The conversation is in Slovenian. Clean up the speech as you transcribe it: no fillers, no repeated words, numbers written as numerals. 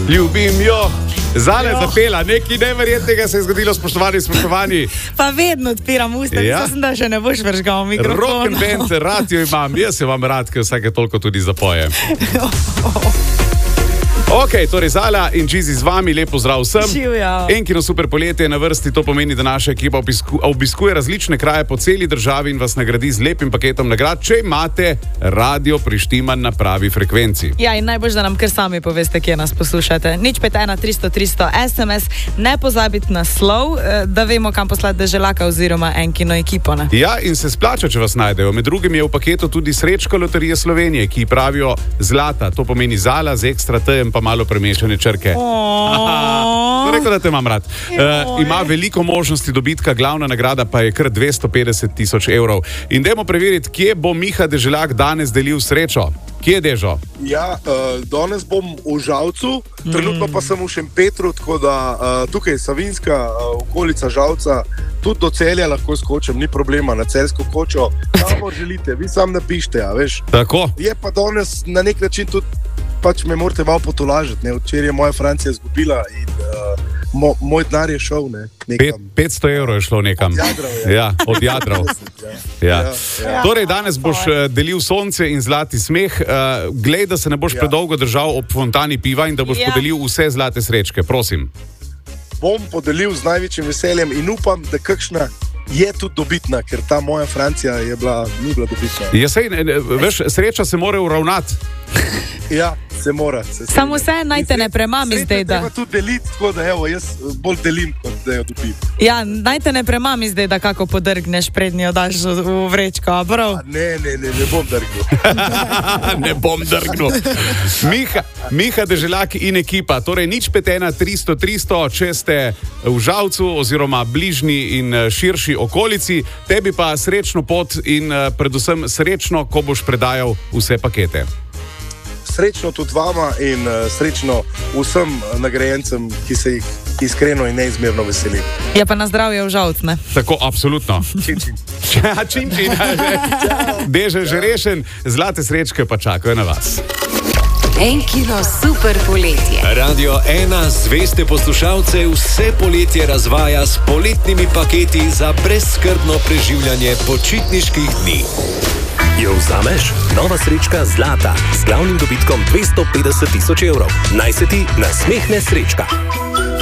Ljubim jo. Zale zapela, nekaj neverjetnega se je zgodilo, spoštovani. Pa vedno odpiram usta, mislim, da še ne boš vržgal mikrofon. Rock and band radio imam, jaz se vam rad, ker vsake toliko tudi zapojem. Ok, torej Zala in Džizi z vami, lepo zdrav vsem. Enkino super poletje je na vrsti, to pomeni, da naša ekipa obiskuje različne kraje po celi državi in vas nagradi z lepim paketom nagrad, če imate radio prištiman na pravi frekvenci. Ja, in najbolj, da nam kar sami poveste, kje nas poslušate. 051 300 300 SMS, ne pozabiti naslov, da vemo, kam poslati Deželaka oziroma Enkino ekipo. Ne? Ja, in se splača, če vas najdejo. Med drugim je v paketu tudi Srečka Loterije Slovenije, ki pravijo zlata, to pomeni Zala z ekstra T-jem pa malo premešane črke. Rekel, da te imam rad. Ima veliko možnosti dobitka, glavna nagrada pa je kar 250 tisoč evrov. In dajmo preveriti, kje bo Miha Deželak danes delil srečo. Kje je Dežo? Ja, danes bom v Žalcu, trenutno pa sem v Šempetru, tako da tukaj je Savinjska okolica Žalca, tudi do Celja lahko skočim, ni problema, na Celjsko kočo, kamor želite, vi sam napište, a veš. Tako. Je pa danes na nek način tudi, pač me morate malo potolažiti, ne, včeraj je moja Francija izgubila in moj denar je šel, ne, nekam. 500 evrov je šlo nekam. Od Jadrav. Torej, danes boš delil sonce in zlati smeh. Glej, da se ne boš predolgo držal ob fontani piva in da boš podelil vse zlate srečke, prosim. Bom podelil z največjim veseljem in upam, da kakšna je tudi dobitna, ker ta moja Francija ni bila dobitna. Ja, sej, veš, sreča se mora uravnati. Ja, se mora. Samo vse naj te ne premami zdaj, da... Treba tudi deliti, tako da evo, jaz bolj delim, kot da jo dobim. Ja, naj te ne premami zdaj, da kako podrgneš prednjo daš v vrečko, prav? Ne bom drgnil. Ne bom drgnil. Miha Deželak in ekipa, torej 051 300 300, če ste v Žalcu oziroma bližnji in širši okolici, tebi pa srečno pot in predvsem srečno, ko boš predajal vse pakete. Srečno tudi vama in srečno vsem nagrajencem, ki se jih iskreno in neizmerno veselim. Ja, pa na zdravje v Žalc, ne? Tako, absolutno. Čin. Deže že rešen, zlate srečke pa čakajo na vas. Enkino super poletje. Radio 1 zveste poslušalce vse poletje razvaja s poletnimi paketi za brezskrbno preživljanje počitniških dni. Jo vzameš? Nova srečka Zlata z glavnim dobitkom 250 tisoč evrov. Naj se ti nasmehne srečka.